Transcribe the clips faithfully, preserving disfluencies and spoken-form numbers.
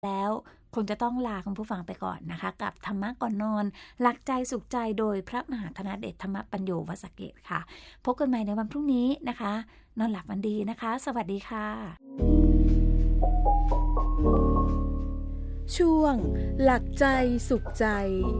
แล้วคงจะต้องลาคุณผู้ฟังไปก่อนนะคะกับธรรมะก่อนนอนหลักใจสุขใจโดยพระมหาธนเดชธรรมปัญโยวสเกตค่ะพบกันใหม่ในวันพรุ่งนี้นะคะนอนหลับฝันดีนะคะสวัสดีค่ะช่วงหลักใจสุขใจ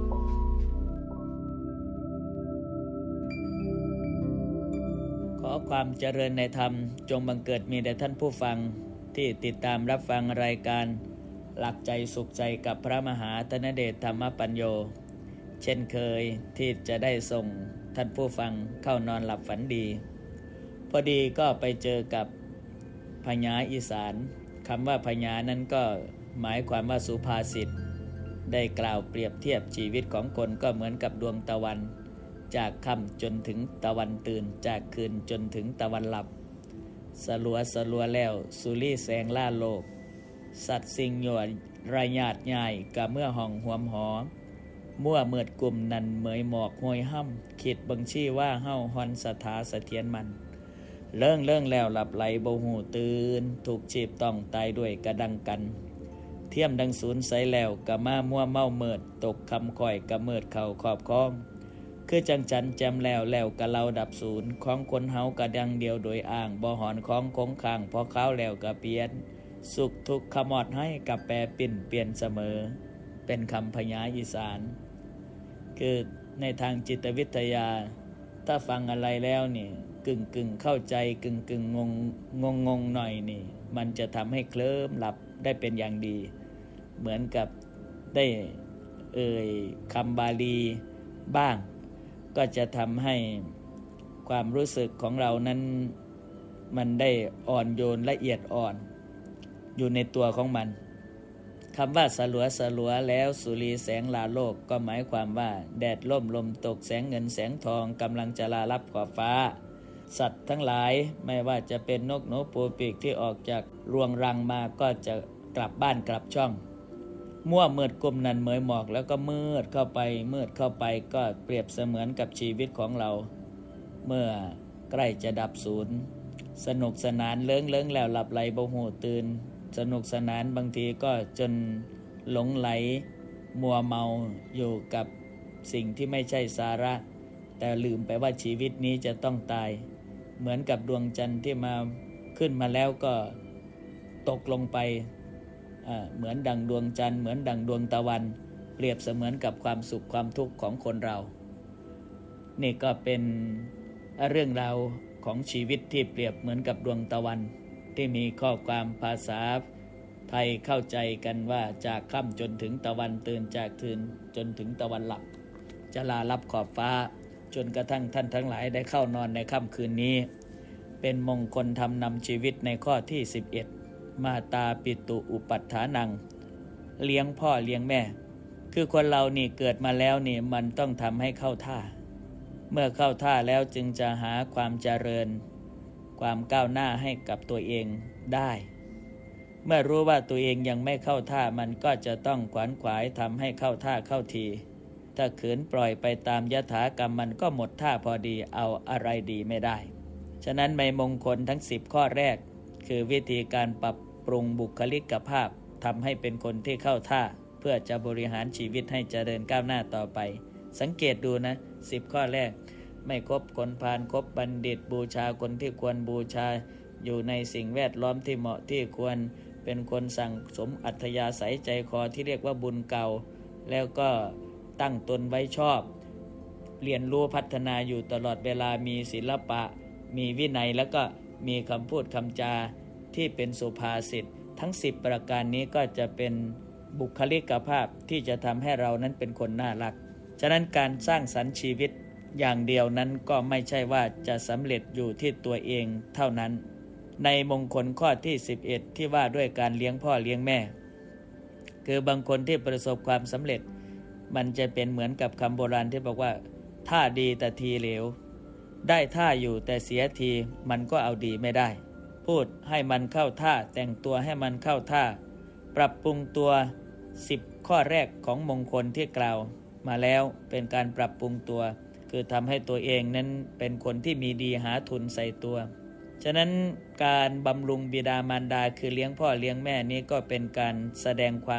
ขอความเจริญในธรรมจงบังเกิดมีแด่ท่านผู้ฟังที่ติดตามรับฟังรายการหลักใจสุขใจกับพระมหาธนเดชธรรมปัญโยเช่นเคยที่จะได้ส่งท่านผู้ฟังเข้านอนหลับฝันดีพอดีก็ไปเจอกับพญาอีสานคำว่าพญานั้นก็หมายความว่าสุภาษิตได้กล่าวเปรียบเทียบชีวิตของคนก็เหมือนกับดวงตะวันจากค่ำจนถึงตะวันตื่นจากคืนจนถึงตะวันหลับสลัวสลัวแล้วสุรีแสงล่าโลกสัตว์สิ่งหยวดรายญาติใหญ่กะเมื่อห้องหวมหอมั่วเมิดกลุ่มนันเหมยหมอกห้วยห้ำคิดบังชี้ว่าเฮาฮอนสถาเสถียรมันเลิ่งเลิ่งแล้วหลับไหลบ่หูตื่นถูกจีบต้องตายด้วยกระดังกันเทียมดังศูนย์ใสแล้วกะมามั่วเมาเมิดตกคำค่อยกะเมิดเข่าขอบคล้องคือจังจันแจมแล้วแล้วกะเราดับศูนย์ของคนเฮากะดังเดียวโดยอ่างบ่หอนของคงข้างพอข้าวแล้วกะเปลี่ยนสุขทุกข์ขมอดให้กับแปรปิ่นเปลี่ยนเสมอเป็นคำพญาอีสานคือในทางจิตวิทยาถ้าฟังอะไรแล้วนี่กึ่งกึ่งเข้าใจกึ่งกึ่งงงงงงงหน่อยนี่มันจะทำให้เคลิ้มหลับได้เป็นอย่างดีเหมือนกับได้เอ่ยคำบาลีบ้างก็จะทำให้ความรู้สึกของเรานั้นมันได้อ่อนโยนละเอียดอ่อนอยู่ในตัวของมันคำว่าสลัวสลัวแล้วสุรีแสงลาโลกก็หมายความว่าแดดล่มลมตกแสงเงินแสงทองกำลังจะลาลับขอบฟ้าสัตว์ทั้งหลายไม่ว่าจะเป็นนกหนูปูปีกที่ออกจากรวงรังมาก็จะกลับบ้านกลับช่องมั่วมืดกุมนันเหมยหมอกแล้วก็มืดเข้าไปมืดเข้าไปก็เปรียบเสมือนกับชีวิตของเราเมื่อใกล้จะดับศูนย์สนุกสนานเลิ้งเลิ้งแล้วหลับไหลบ่หูตื่นสนุกสนานบางทีก็จนหลงไหลมัวเมาอยู่กับสิ่งที่ไม่ใช่สาระแต่ลืมไปว่าชีวิตนี้จะต้องตายเหมือนกับดวงจันทร์ที่มาขึ้นมาแล้วก็ตกลงไปเหมือนดังดวงจันทร์เหมือนดังดวงตะวันเปรียบเสมือนกับความสุขความทุกข์ของคนเรานี่ก็เป็นเรื่องราวของชีวิตที่เปรียบเหมือนกับดวงตะวันที่มีข้อความภาษาไทยเข้าใจกันว่าจากค่ำจนถึงตะวันตื่นจากตื่นจนถึงตะวันหลับจะลาลับขอบฟ้าจนกระทั่งท่านทั้งหลายได้เข้านอนในค่ำคืนนี้เป็นมงคลธรรมนำชีวิตในข้อที่สิบเอ็ดมาตาปิตุอุปัฏฐานังเลี้ยงพ่อเลี้ยงแม่คือคนเรานี่เกิดมาแล้วนี่มันต้องทำให้เข้าท่าเมื่อเข้าท่าแล้วจึงจะหาความเจริญความก้าวหน้าให้กับตัวเองได้เมื่อรู้ว่าตัวเองยังไม่เข้าท่ามันก็จะต้องขวนขวายทำให้เข้าท่าเข้าทีถ้าขืนปล่อยไปตามยถากรรมมันก็หมดท่าพอดีเอาอะไรดีไม่ได้ฉะนั้นในมงคลทั้งสิบข้อแรกคือวิธีการปรับปรุงบุคลิกภาพทำให้เป็นคนที่เข้าท่าเพื่อจะบริหารชีวิตให้เจริญก้าวหน้าต่อไปสังเกตดูนะสิบข้อแรกไม่คบคนพาลคบบัณฑิตบูชาคนที่ควรบูชาอยู่ในสิ่งแวดล้อมที่เหมาะที่ควรเป็นคนสั่งสมอัธยาศัยใจคอที่เรียกว่าบุญเก่าแล้วก็ตั้งตนไว้ชอบเรียนรู้พัฒนาอยู่ตลอดเวลามีศิลปะมีวินัยแล้วก็มีคำพูดคำจาที่เป็นสุภาษิตทั้งสิบประการนี้ก็จะเป็นบุคลิกภาพที่จะทำให้เรานั้นเป็นคนน่ารักฉะนั้นการสร้างสรรค์ชีวิตอย่างเดียวนั้นก็ไม่ใช่ว่าจะสำเร็จอยู่ที่ตัวเองเท่านั้นในมงคลข้อที่สิบเอ็ดที่ว่าด้วยการเลี้ยงพ่อเลี้ยงแม่คือบางคนที่ประสบความสำเร็จมันจะเป็นเหมือนกับคำโบราณที่บอกว่าท่าดีแต่ทีเหลวได้ท่าอยู่แต่เสียทีมันก็เอาดีไม่ได้พูดให้มันเข้าท่าแต่งตัวให้มันเข้าท่าปรับปรุงตัวสิบข้อแรกของมงคลที่กล่าวมาแล้วเป็นการปรับปรุงตัวคือทำให้ตัวเองนั้นเป็นคนที่มีดีหาทุนใส่ตัวฉะนั้นการบำรุงบิดามารดาคือเลี้ยงพ่อเลี้ยงแม่นี้ก็เป็นการแสดงความ